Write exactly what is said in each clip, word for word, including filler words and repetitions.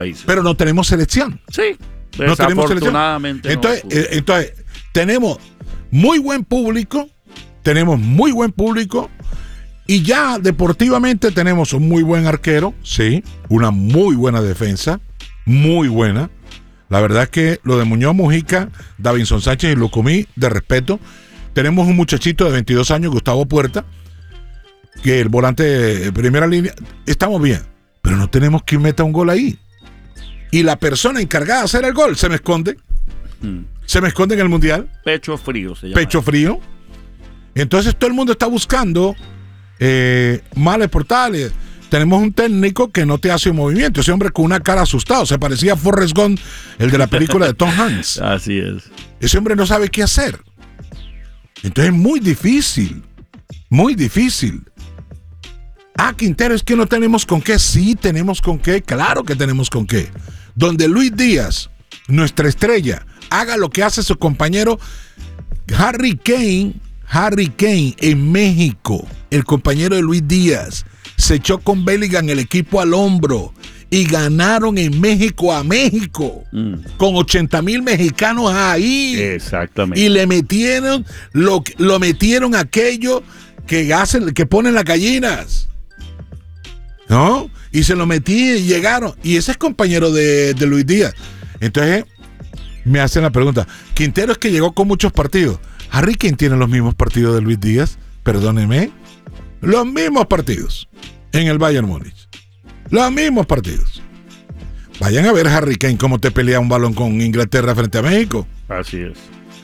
países. Pero no tenemos selección. Sí, no tenemos selección. Entonces, eh, entonces, tenemos muy buen público, tenemos muy buen público, y ya deportivamente tenemos un muy buen arquero, sí, una muy buena defensa, muy buena. La verdad es que lo de Muñoz, Mujica, Davinson Sánchez y Lucumí, de respeto. Tenemos un muchachito de veintidós años, Gustavo Puerta, que el volante de primera línea, estamos bien, pero no tenemos quien meta un gol ahí. Y la persona encargada de hacer el gol se me esconde. Hmm. Se me esconde en el Mundial. Pecho frío se llama. Pecho frío. Entonces todo el mundo está buscando eh, males portales. Tenemos un técnico que no te hace un movimiento. Ese hombre con una cara asustado. Se parecía a Forrest Gump, el de la película de Tom Hanks. Así es. Ese hombre no sabe qué hacer. Entonces es muy difícil. Muy difícil. Ah, Quintero, es que no tenemos con qué. Sí, tenemos con qué. Claro que tenemos con qué. Donde Luis Díaz, nuestra estrella, haga lo que hace su compañero Harry Kane, Harry Kane en México, el compañero de Luis Díaz, se echó con Bellingham el equipo al hombro y ganaron en México a México, mm. con ochenta mil mexicanos ahí. Exactamente. Y le metieron, lo, lo metieron aquello que hacen, que ponen las gallinas, ¿no? Y se lo metí y llegaron. Y ese es compañero de, de Luis Díaz. Entonces me hacen la pregunta, Quintero es que llegó con muchos partidos. Harry Kane tiene los mismos partidos de Luis Díaz, perdóneme, los mismos partidos en el Bayern Múnich, los mismos partidos. Vayan a ver Harry Kane cómo te pelea un balón con Inglaterra frente a México. Así es.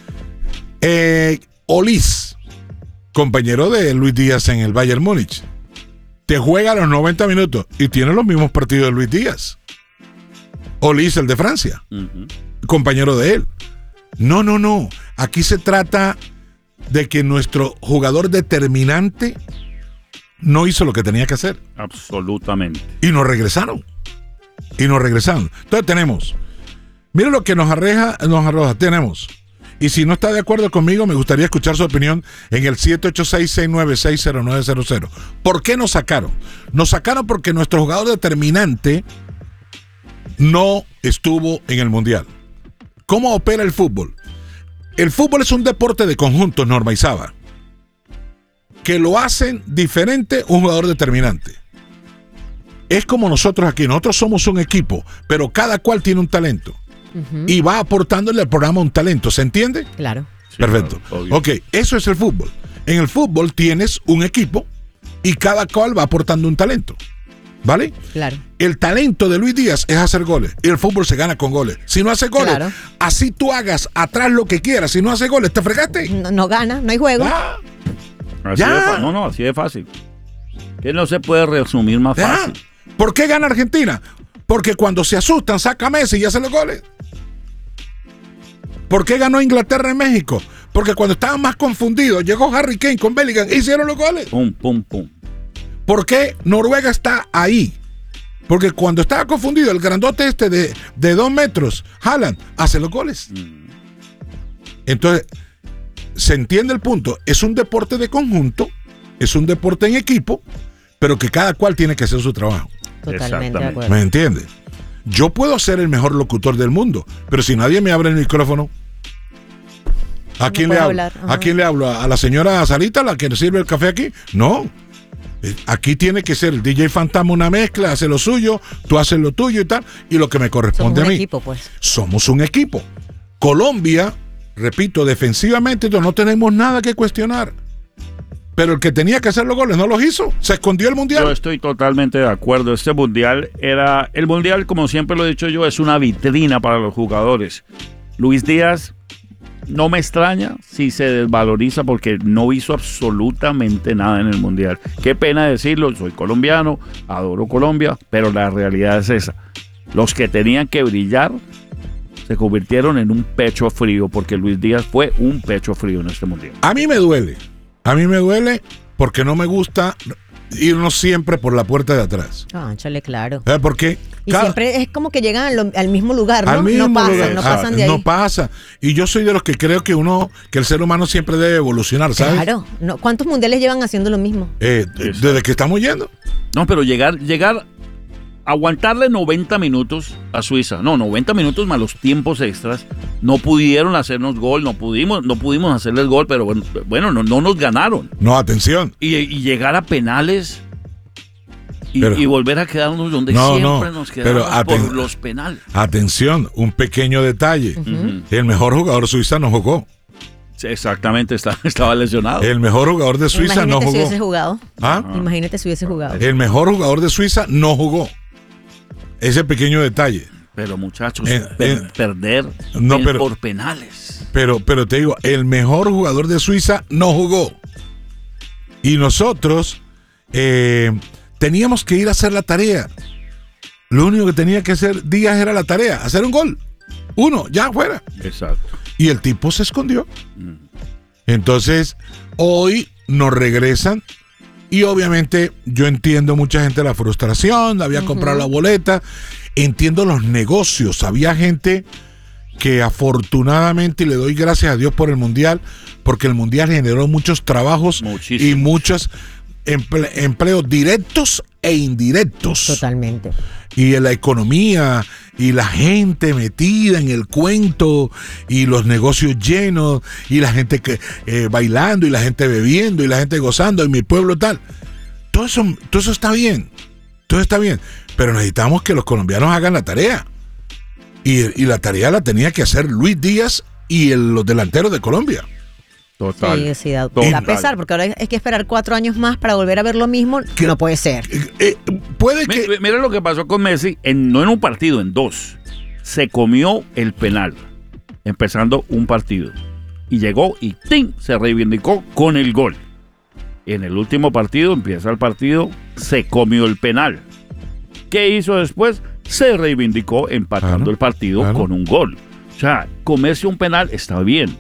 eh, Olís, compañero de Luis Díaz en el Bayern Múnich, te juega a los noventa minutos y tiene los mismos partidos de Luis Díaz. Olís, el de Francia, uh-huh. compañero de él. No, no, no. Aquí se trata de que nuestro jugador determinante no hizo lo que tenía que hacer. Absolutamente. Y nos regresaron. Y nos regresaron. Entonces tenemos, mire lo que nos arroja, nos arroja. Tenemos, y si no está de acuerdo conmigo, me gustaría escuchar su opinión en el siete ocho seis, seis nueve seis, cero nueve cero cero. ¿Por qué nos sacaron? Nos sacaron porque nuestro jugador determinante no estuvo en el Mundial. ¿Cómo opera el fútbol? El fútbol es un deporte de conjuntos, Norma Isaba, que lo hacen diferente un jugador determinante. Es como nosotros aquí, nosotros somos un equipo, pero cada cual tiene un talento. Uh-huh. Y va aportándole al programa un talento, ¿se entiende? Claro. Sí, perfecto. Claro, ok, eso es el fútbol. En el fútbol tienes un equipo y cada cual va aportando un talento. ¿Vale? Claro. El talento de Luis Díaz es hacer goles. Y el fútbol se gana con goles. Si no hace goles, claro. así tú hagas atrás lo que quieras. Si no hace goles, te fregaste. No, no gana, no hay juego. ¿Ya? Así ¿Ya? De fa- no, no, así de fácil. Que no se puede resumir más ¿Ya? fácil. ¿Por qué gana Argentina? Porque cuando se asustan, saca a Messi y hace los goles. ¿Por qué ganó Inglaterra en México? Porque cuando estaban más confundidos, llegó Harry Kane con Bellingham e hicieron los goles. Pum, pum, pum. ¿Por qué Noruega está ahí? Porque cuando estaba confundido, el grandote este de, de dos metros, Haaland, hace los goles. Mm. Entonces, se entiende el punto. Es un deporte de conjunto, es un deporte en equipo, pero que cada cual tiene que hacer su trabajo. Totalmente de acuerdo. ¿Me entiendes? Yo puedo ser el mejor locutor del mundo, pero si nadie me abre el micrófono, ¿a quién le hablo? ¿A quién le hablo? ¿A la señora Sarita, la que sirve el café aquí? No. Aquí tiene que ser el D J Fantasma, una mezcla, hace lo suyo, tú haces lo tuyo y tal, y lo que me corresponde a mí. Somos un equipo, pues. Somos un equipo. Colombia, repito, defensivamente no tenemos nada que cuestionar. Pero el que tenía que hacer los goles no los hizo. Se escondió el Mundial. Yo estoy totalmente de acuerdo. Este Mundial era... El Mundial, como siempre lo he dicho yo, es una vitrina para los jugadores. Luis Díaz, no me extraña si se desvaloriza porque no hizo absolutamente nada en el Mundial. Qué pena decirlo, soy colombiano, adoro Colombia, pero la realidad es esa. Los que tenían que brillar se convirtieron en un pecho frío porque Luis Díaz fue un pecho frío en este Mundial. A mí me duele. A mí me duele porque no me gusta irnos siempre por la puerta de atrás. Ah, chale, claro. ¿Eh? Porque y cada... siempre es como que llegan al, lo, al mismo lugar, ¿no? Al mismo no pasan, lugar. no pasan ah, de ahí. No pasa. Y yo soy de los que creo que uno, que el ser humano siempre debe evolucionar, ¿sabes? Claro. No, ¿cuántos mundiales llevan haciendo lo mismo? Eh, desde que estamos yendo. No, pero llegar, llegar aguantarle noventa minutos a Suiza, no, noventa minutos más los tiempos extras, no pudieron hacernos gol, no pudimos, no pudimos hacerles gol, pero bueno, bueno no, no nos ganaron. No, atención. Y, y llegar a penales y, Pero- y volver a quedarnos donde No, siempre no, nos pero quedamos aten- por los penales. Atención, un pequeño detalle. Ujú. El mejor jugador suiza no jugó. Sí, exactamente, está- estaba lesionado. El mejor jugador de Suiza Imagínate no si hubiese jugó. jugado. ¿Ah? Imagínate si hubiese jugado. El mejor jugador de Suiza no jugó. Ese pequeño detalle. Pero muchachos, Eh, per- eh, perder no, en- pero- por penales. Pero, pero te digo, el mejor jugador de Suiza no jugó. Y nosotros eh, teníamos que ir a hacer la tarea. Lo único que tenía que hacer Díaz era la tarea, hacer un gol. Uno, ya fuera. Exacto. Y el tipo se escondió. Mm. Entonces, hoy nos regresan. Y obviamente yo entiendo mucha gente la frustración, había comprado la boleta, entiendo los negocios, había gente que afortunadamente, y le doy gracias a Dios por el Mundial, porque el Mundial generó muchos trabajos Muchísimo. y muchos emple- empleos directos e indirectos. Totalmente. Y en la economía y la gente metida en el cuento y los negocios llenos y la gente que eh, bailando y la gente bebiendo y la gente gozando en mi pueblo tal. Todo eso, todo eso está bien. Todo está bien. Pero necesitamos que los colombianos hagan la tarea. Y, y la tarea la tenía que hacer Luis Díaz y el- los delanteros de Colombia. Total. Sí, sí, da, Total. da pesar, porque ahora hay que esperar cuatro años más para volver a ver lo mismo. ¿Qué? No puede ser. Eh, eh, puede Mi- que... mi- Mira lo que pasó con Messi, en, no en un partido, en dos. Se comió el penal, empezando un partido. Y llegó y ¡ting! Se reivindicó con el gol. En el último partido, empieza el partido, se comió el penal. ¿Qué hizo después? Se reivindicó empatando Claro, el partido claro. con un gol. O sea, comerse un penal está bien.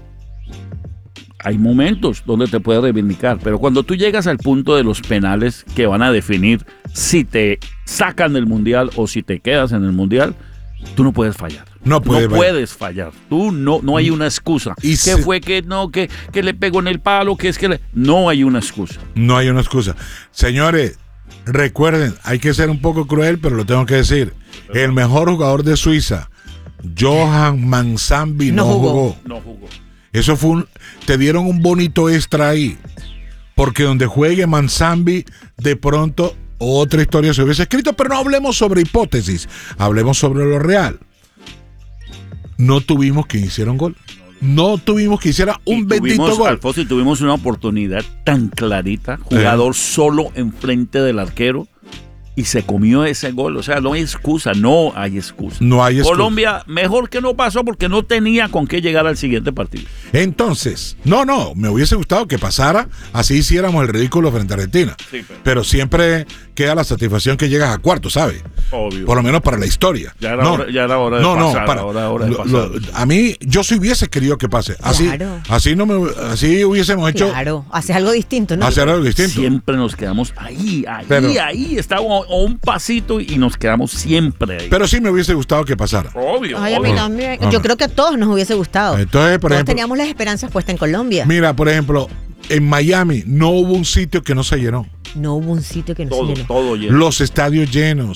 Hay momentos donde te puedes reivindicar, pero cuando tú llegas al punto de los penales que van a definir si te sacan del mundial o si te quedas en el mundial, tú no puedes fallar. No puede no fallar. puedes fallar. Tú no, no hay una excusa. Y que se- fue que no, que, que le pegó en el palo, que es que le... No hay una excusa. No hay una excusa. Señores, recuerden, hay que ser un poco cruel, pero lo tengo que decir. El mejor jugador de Suiza, Johan Manzambi, no, No jugó. jugó. No jugó. Eso fue un... Te dieron un bonito extra ahí. Porque donde juegue Manzambi, de pronto otra historia se hubiese escrito, pero no hablemos sobre hipótesis, hablemos sobre lo real. No tuvimos que hicieran gol. No tuvimos que hiciera un Y bendito tuvimos, gol. Alfonso, y tuvimos una oportunidad tan clarita, jugador solo enfrente del arquero, y se comió ese gol. O sea, no hay excusa, no hay excusa. No hay excusa. Colombia, mejor que no pasó porque no tenía con qué llegar al siguiente partido. Entonces, no, no, me hubiese gustado que pasara, así hiciéramos el ridículo frente a Argentina. Sí, pero- pero siempre queda la satisfacción que llegas a cuarto, ¿sabes? Obvio. Por lo menos para la historia. Ya era no, hora- ya era hora de no, pasar, No, para, ahora hora de lo- pasar. lo- a mí, yo sí hubiese querido que pase. Así, Claro. así, no me, así hubiésemos hecho Claro, haces algo distinto, ¿no? hacer algo distinto. Siempre nos quedamos ahí, ahí, Pero- ahí. Estábamos a un pasito y nos quedamos siempre ahí. Pero sí me hubiese gustado que pasara. obvio. Ay, a mí obvio. también. Ajá. Yo creo que a todos nos hubiese gustado. Entonces, por Todos ejemplo, teníamos las esperanzas puestas en Colombia. mira, por ejemplo, en Miami no hubo un sitio que no se llenó. No hubo un sitio que no Todo, se llenó. todo lleno. Los estadios llenos.